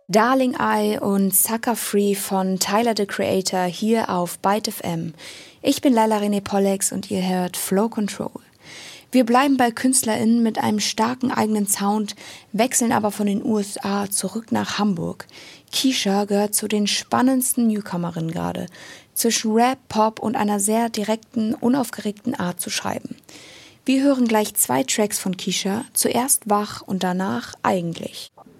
Darling Eye und Sucker Free von Tyler, the Creator, hier auf Byte FM. Ich bin Laila René Pollex und ihr hört Flow Control. Wir bleiben bei KünstlerInnen mit einem starken eigenen Sound, wechseln aber von den USA zurück nach Hamburg. Keisha gehört zu den spannendsten Newcomerinnen gerade, zwischen Rap, Pop und einer sehr direkten, unaufgeregten Art zu schreiben. Wir hören gleich 2 Tracks von Keisha, zuerst Wach und danach Eigentlich.